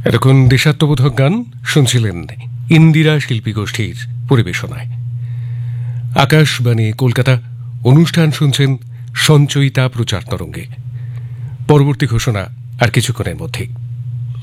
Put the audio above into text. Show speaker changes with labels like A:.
A: এতক্ষণ দেশাত্মবোধক গান শুনছিলেন ইন্দিরা শিল্পী গোষ্ঠীর পরিবেশনায়। আকাশবাণী কলকাতা, অনুষ্ঠান শুনছেন সঞ্চয়িতা প্রচার তরঙ্গে। পরবর্তী ঘোষণা আর কিছুক্ষণের মধ্যেই।